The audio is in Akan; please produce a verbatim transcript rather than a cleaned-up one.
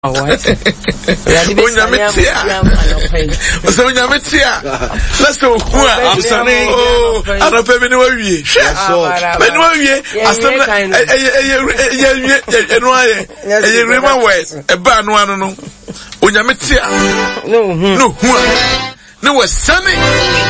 Onyamitia. Oso onyamitia. Let's go. I'm saying, oh, I don't pay me no wie. Me no wie. Asem na eh eh eh eh eh rema word. E ba no anu no. Onyamitia. No. No. No was sunny.